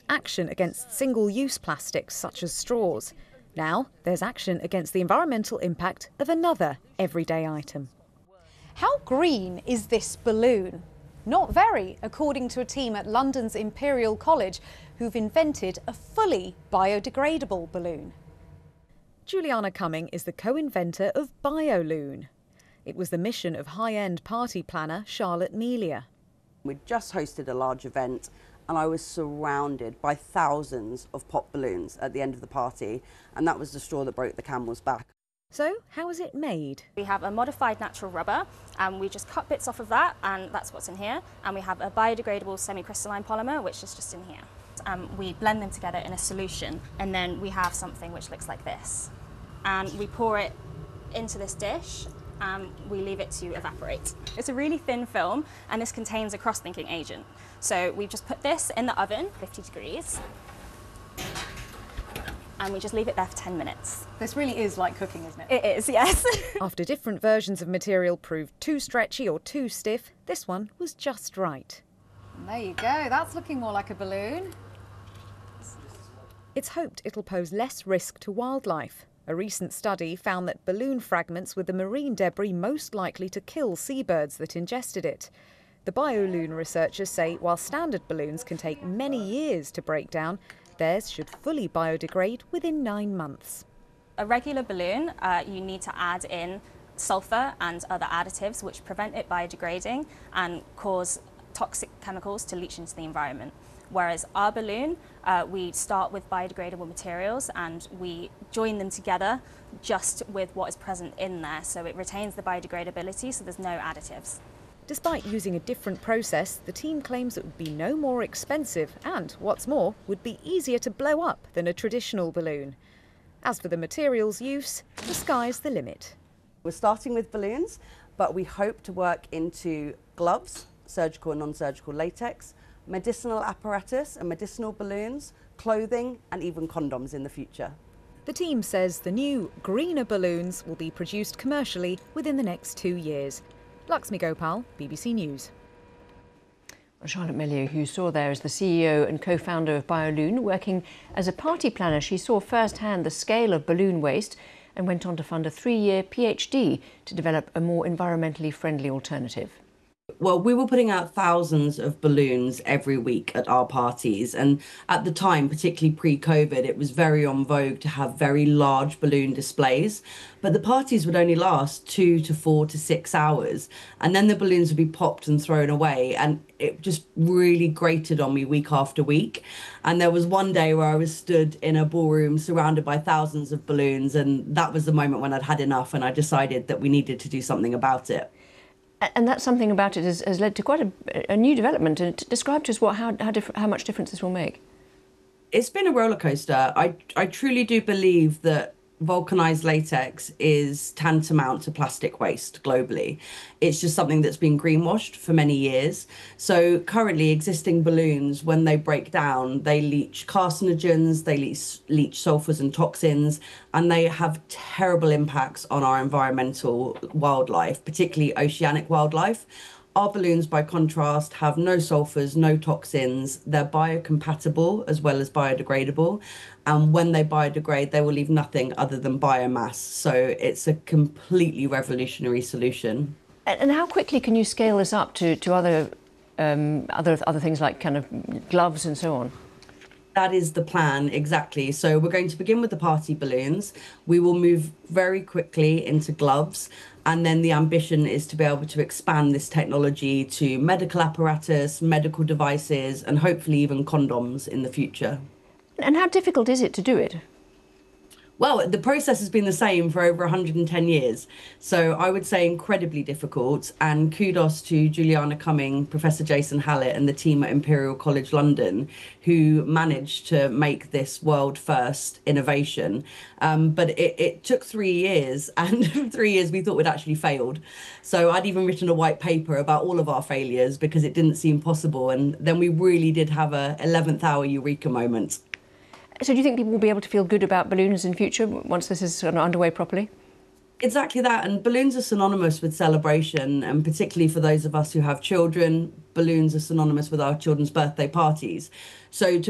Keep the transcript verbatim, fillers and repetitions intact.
action against single-use plastics such as straws. Now there's action against the environmental impact of another everyday item. How green is this balloon? Not very, according to a team at London's Imperial College who've invented a fully biodegradable balloon. Juliana Cumming is the co-inventor of BioLoon. It was the mission of high-end party planner Charlotte Melia. We'd just hosted a large event and I was surrounded by thousands of pop balloons at the end of the party, and that was the straw that broke the camel's back. So how is it made? We have a modified natural rubber and we just cut bits off of that, and that's what's in here. And we have a biodegradable semi-crystalline polymer, which is just in here. Um, we blend them together in a solution, and then we have something which looks like this. And we pour it into this dish and we leave it to evaporate. It's a really thin film and this contains a cross-linking agent. So we've just put this in the oven, fifty degrees, and we just leave it there for ten minutes. This really is like cooking, isn't it? It is, yes. After different versions of material proved too stretchy or too stiff, this one was just right. And there you go, that's looking more like a balloon. It's hoped it'll pose less risk to wildlife. A recent study found that balloon fragments were the marine debris most likely to kill seabirds that ingested it. The BioLoon researchers say while standard balloons can take many years to break down, theirs should fully biodegrade within nine months. A regular balloon, uh, you need to add in sulfur and other additives which prevent it biodegrading and cause toxic chemicals to leach into the environment. Whereas our balloon, uh, we start with biodegradable materials and we join them together just with what is present in there, so it retains the biodegradability, so there's no additives. Despite using a different process, the team claims it would be no more expensive and, what's more, would be easier to blow up than a traditional balloon. As for the materials use, the sky's the limit. We're starting with balloons, but we hope to work into gloves, surgical and non-surgical latex, medicinal apparatus and medicinal balloons, clothing and even condoms in the future. The team says the new, greener balloons will be produced commercially within the next two years. Laxmi Gopal, B B C News. Charlotte Melia, who you saw there, is the C E O and co-founder of BioLoon. Working as a party planner, she saw firsthand the scale of balloon waste and went on to fund a three-year PhD to develop a more environmentally friendly alternative. Well, we were putting out thousands of balloons every week at our parties, and at the time, particularly pre-COVID, it was very en vogue to have very large balloon displays, but the parties would only last two to four to six hours, and then the balloons would be popped and thrown away, and it just really grated on me week after week. And there was one day where I was stood in a ballroom surrounded by thousands of balloons, and that was the moment when I'd had enough and I decided that we needed to do something about it. And that something about it has, has led to quite a, a new development. And describe to us what, how, how, how much difference this will make. It's been a roller coaster. I, I truly do believe that vulcanized latex is tantamount to plastic waste globally. It's just something that's been greenwashed for many years. So currently existing balloons, when they break down, they leach carcinogens, they leach, leach sulfurs and toxins, and they have terrible impacts on our environmental wildlife, particularly oceanic wildlife. Our balloons, by contrast, have no sulfurs, no toxins. They're biocompatible as well as biodegradable. And when they biodegrade, they will leave nothing other than biomass. So it's a completely revolutionary solution. And how quickly can you scale this up to, to other, um, other, other things like kind of gloves and so on? That is the plan, exactly. So we're going to begin with the party balloons. We will move very quickly into gloves. And then the ambition is to be able to expand this technology to medical apparatus, medical devices, and hopefully even condoms in the future. And how difficult is it to do it? Well, the process has been the same for over one hundred ten years. So I would say incredibly difficult, and kudos to Juliana Cumming, Professor Jason Hallett and the team at Imperial College London who managed to make this world first innovation. Um, but it, it took three years and three years we thought we'd actually failed. So I'd even written a white paper about all of our failures because it didn't seem possible. And then we really did have a eleventh hour eureka moment. So do you think people will be able to feel good about balloons in future once this is sort of underway properly? Exactly that. And balloons are synonymous with celebration. And particularly for those of us who have children, balloons are synonymous with our children's birthday parties. So to